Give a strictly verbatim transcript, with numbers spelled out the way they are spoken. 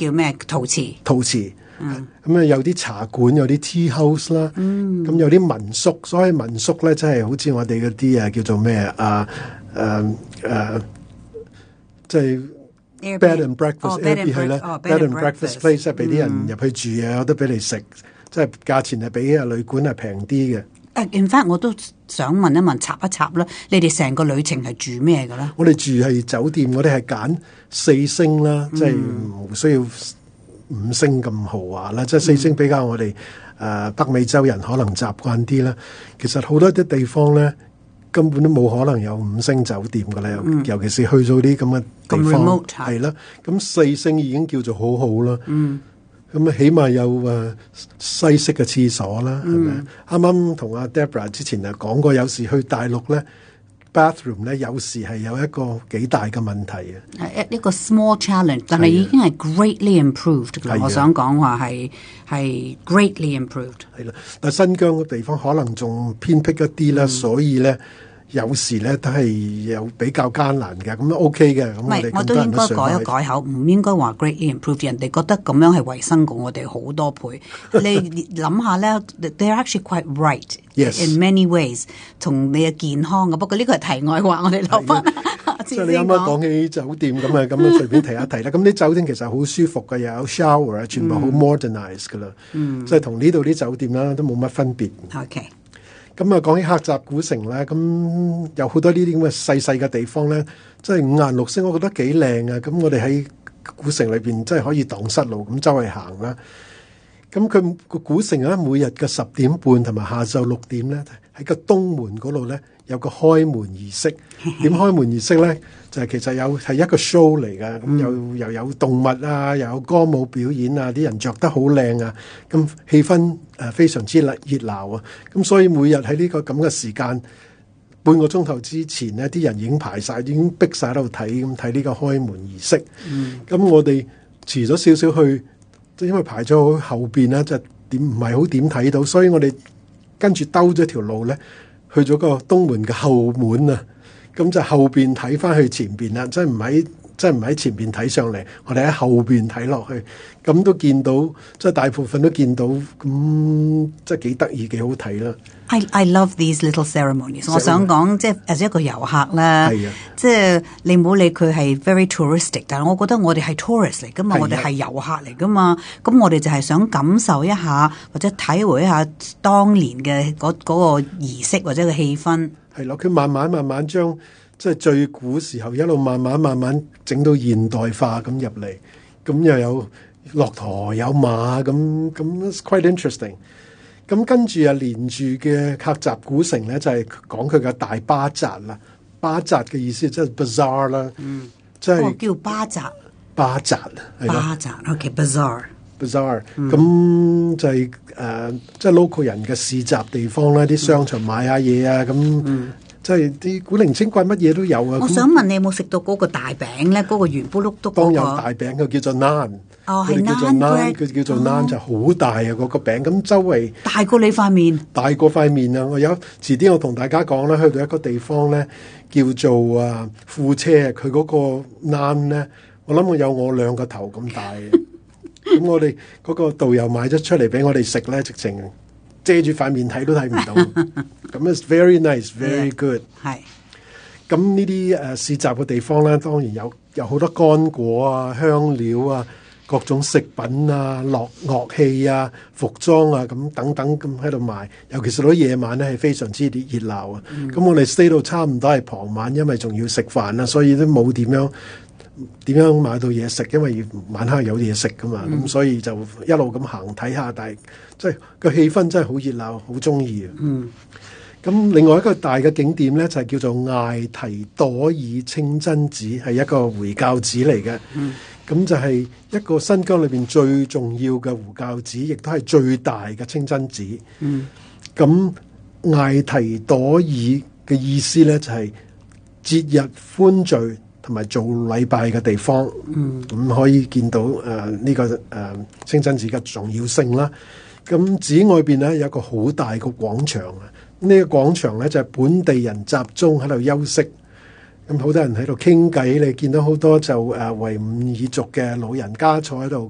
叫咩？陶瓷。 陶瓷。嗯。咁啊，有啲茶館，有啲 tea house 啦。嗯。咁有啲民宿，所以民宿咧，真係好似我哋嗰啲啊，叫做咩啊？誒誒，即係 bed and breakfast，Airbnb 係啦 ，bed and breakfast place 即係俾啲人入去住啊，有得俾你食，即係價錢係比啊旅館係平啲嘅。 誒，in fact 我都想問一問，插一插啦，你哋成個旅程係住咩嘅咧？ 我哋住係酒店，我哋係揀四星啦，即係唔需要五星咁豪華啦，即係四星比較我哋誒、呃、北美洲人可能習慣啲啦。其實好多啲地方咧，根本都冇可能有五星酒店㗎啦，嗯、尤其是去到啲咁嘅地方，係啦，咁四星已經叫做好好啦。嗯，咁啊，起碼有誒西式嘅廁所啦，係咪、嗯？啱啱同阿 Deborah 之前啊講過，有時去大陸咧 bathroom 咧，有時係有一個幾大嘅問題嘅。 係一一個 small challenge， 但係已經係 greatly improved 㗎啦。我想講話係係 greatly improved。係啦，但係新疆嘅地方可能仲偏僻一啲啦，嗯、所以咧。有時咧都係有比較艱難嘅，咁都 OK 嘅。咁我哋我都應該改一改口，唔應該話 greatly improved。人哋覺得咁樣係衞生過我哋好多倍。你諗下咧，they're actually quite right yes. in many ways， 同你嘅健康嘅。不過呢個係題外話，我哋留翻。 即係你啱啱講起酒店咁啊，咁啊隨便提一提啦。咁啲酒店其實好舒服嘅，又有 shower 啊，全部好 modernize 噶啦。嗯，即係同呢度啲酒店啦都冇乜分別。 OK。 咁啊，講起喀什古城咧，咁有好多呢啲咁嘅細細嘅地方咧，即係五顏六色，我覺得幾靚啊！咁我哋喺古城裏邊真係可以蕩失路咁周圍行啦。咁佢個古城咧，每日嘅十點半同埋下晝六點咧，喺個東門嗰度咧有個開門儀式。點開門儀式咧？就係其實有係一個 show 嚟㗎。咁又又有動物啊，又有歌舞表演啊，啲人着得好靚啊，咁氣氛誒非常之熱熱鬧啊。咁所以每日喺呢個咁嘅時間，半個鐘頭之前呢，啲人已經排晒，已經逼晒喺度睇咁睇呢個開門儀式。咁、嗯、我哋遲咗少少去，因為排咗後邊咧，就點唔係好點睇到，所以我哋跟住兜咗條路咧，去咗個東門嘅後門啊。咁就後邊睇翻去前邊啦，即係唔喺即係唔喺前邊睇上嚟，我哋喺後邊睇落去，咁都見到，即係大部分都見到，咁即係幾得意，幾好睇啦。 I I love these little ceremonies。我想講即係 as 一個遊客啦，即係你唔好理佢係 very touristic， 但係我覺得我哋係 tourist 嚟噶嘛，我哋係遊客嚟噶嘛，咁我哋就係想感受一下或者體會一下當年嘅嗰嗰個儀式或者個氣氛。 係咯，佢慢慢慢慢將即係最古時候一路慢慢慢慢整到現代化咁入嚟，咁又有駱駝有馬咁咁 quite interesting。咁跟住啊連住嘅喀什古城咧就係講佢嘅大巴扎啦，巴扎嘅意思即係 bazaar 啦，嗯，即係、 哦、叫巴扎， 巴扎， 巴扎 OK bazaar。 bazaar 咁就係誒，即係 local 人嘅市集地方啦，啲商場買下嘢啊，咁即係啲古靈精怪乜嘢都有啊。 我想問你有冇食到嗰個大餅咧？嗰、嗰個圓咕碌篤嗰個。 當有大餅，佢叫做 naan。 哦，係 naan，佢叫做 naan 就好大啊！嗰個餅咁周圍大過你塊面， 大過塊面啊！我有遲啲我同大家講啦，去到一個地方咧，叫做啊庫車，佢嗰個 naan 咧，我諗我有我兩個頭咁大。咁我哋嗰個導遊買咗出嚟俾我哋食咧，直情遮住塊面睇都睇唔到。咁 it's very nice，very good。係。咁呢啲誒市集嘅地方咧，當然有有好多乾果啊、香料啊、各種食品啊、樂樂器啊、服裝啊咁等等咁喺度賣。尤其是到夜晚咧，係非常之熱熱鬧啊。咁、嗯、我哋 stay 到差唔多係傍晚，因為仲要食飯啦，所以都冇點樣。點樣買到嘢食？因為晚黑有嘢食噶嘛，咁、嗯、所以就一路咁行睇下，但係即係個氣氛真係好熱鬧，好中意啊！嗯，咁另外一個大嘅景點咧就係、是、叫做艾提朵爾清真寺，係一個回教寺嚟嘅。嗯，咁就係一個新疆裏邊最重要嘅回教寺，亦都係最大嘅清真寺。嗯，咁艾提朵爾嘅意思咧就係、是、節日歡聚。同埋做禮拜嘅地方，咁、嗯、可以見到誒呢、呃這個誒、呃、清真寺嘅重要性啦。咁寺外邊咧有一個好大個廣場啊，呢、這個廣場咧就係、是、本地人集中喺度休息，咁好多人喺度傾偈，你見到好多就誒維吾爾族嘅老人家坐喺度。